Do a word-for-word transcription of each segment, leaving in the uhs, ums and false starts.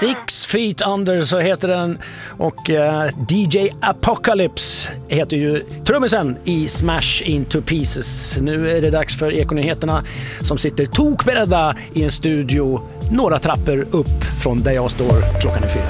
Six Feet Under så heter den. Och uh, D J Apocalypse heter ju trummisen i Smash Into Pieces. Nu är det dags för Ekonyheterna som sitter tokberedda i en studio några trappor upp från där jag står. Klockan är fyra.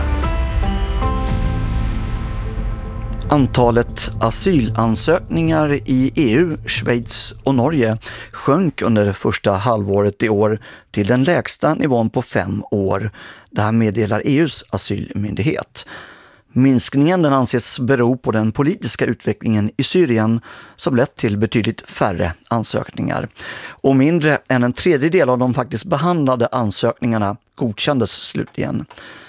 Antalet asylansökningar i E U, Schweiz och Norge sjönk under det första halvåret i år till den lägsta nivån på fem år. Det här meddelar E U:s asylmyndighet. Minskningen den anses bero på den politiska utvecklingen i Syrien som lett till betydligt färre ansökningar. Och mindre än en tredjedel av de faktiskt behandlade ansökningarna godkändes slutligen.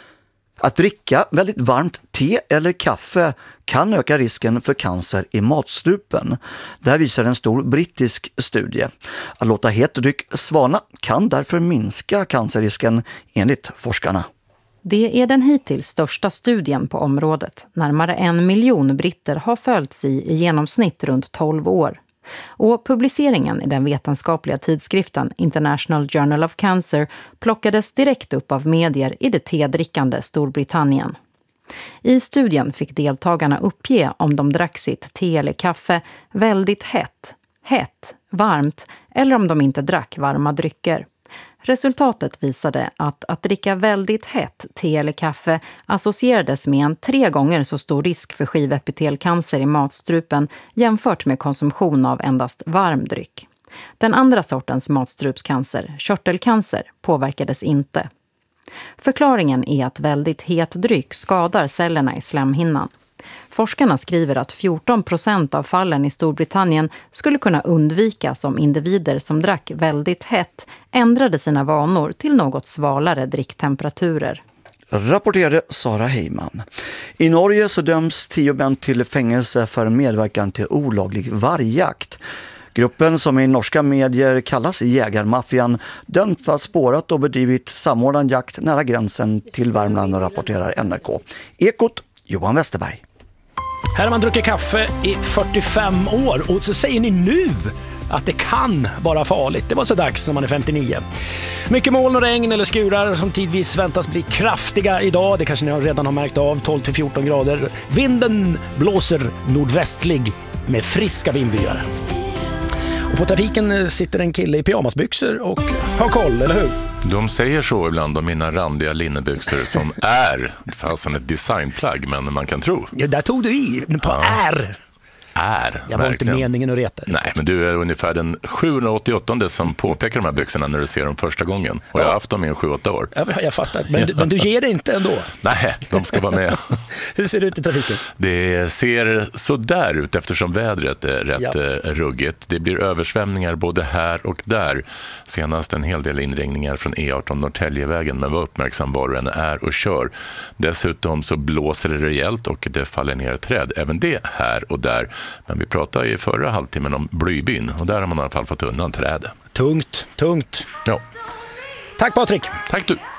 Att dricka väldigt varmt te eller kaffe kan öka risken för cancer i matstrupen. Det här visar en stor brittisk studie. Att låta het dryck svalna kan därför minska cancerrisken enligt forskarna. Det är den hittills största studien på området. Närmare en miljon britter har följts i i genomsnitt runt tolv år. Och publiceringen i den vetenskapliga tidskriften International Journal of Cancer plockades direkt upp av medier i det tedrickande Storbritannien. I studien fick deltagarna uppge om de drack sitt te eller kaffe väldigt hett, hett, varmt eller om de inte drack varma drycker. Resultatet visade att att dricka väldigt hett te eller kaffe associerades med en tre gånger så stor risk för skivepitelcancer i matstrupen jämfört med konsumtion av endast varm dryck. Den andra sortens matstrupscancer, körtelcancer, påverkades inte. Förklaringen är att väldigt het dryck skadar cellerna i slemhinnan. Forskarna skriver att fjorton procent av fallen i Storbritannien skulle kunna undvikas om individer som drack väldigt hett ändrade sina vanor till något svalare dricktemperaturer. Rapporterade Sara Heyman. I Norge så döms tio män till fängelse för medverkan till olaglig vargjakt. Gruppen som i norska medier kallas Jägarmaffian dömt för att spårat och bedrivit samordnad jakt nära gränsen till Värmland, rapporterar N R K. Ekot, Johan Westerberg. Här har man druckit kaffe i fyrtiofem år och så säger ni nu att det kan vara farligt. Det var så dags när man är femtionio. Mycket moln och regn eller skurar som tidvis väntas bli kraftiga idag. Det kanske ni redan har märkt av, tolv till fjorton grader. Vinden blåser nordvästlig med friska vindbyar. Och på trafiken sitter en kille i pyjamasbyxor och har koll, eller hur? De säger så ibland om mina randiga linnebyxor som är fast ett designplagg, men man kan tro. Ja, där tog du i, på ja. är. Är, jag var verkligen. Inte meningen att reta. Nej, men du är ungefär den sjuhundraåttioåttonde som påpekar de här byxorna när du ser dem första gången. Och jag har haft dem i en sju åtta år. Ja, jag fattar. Men, du, men du ger det inte ändå? Nej, de ska vara med. Hur ser det ut i trafiken? Det ser så där ut eftersom vädret är rätt ja. ruggigt. Det blir översvämningar både här och där. Senast en hel del inringningar från E arton Norrtäljevägen, men var uppmärksam var du än är och kör. Dessutom så blåser det rejält och det faller ner ett träd. Även det här och där. Men vi pratade i förra halvtimmen om Blybyn och där har man i alla fall fått undan trädet. Tungt, tungt. Ja. Tack Patrik. Tack du.